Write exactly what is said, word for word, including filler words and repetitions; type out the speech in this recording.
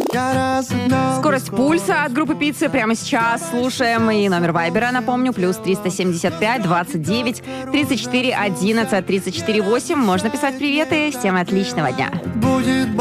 Скорость пульса от группы «Пиццы» прямо сейчас слушаем. И номер вайбера, напомню, плюс триста семьдесят пять двадцать девять тридцать четыре одиннадцать тридцать четыре восемь. Можно писать приветы. Всем отличного дня.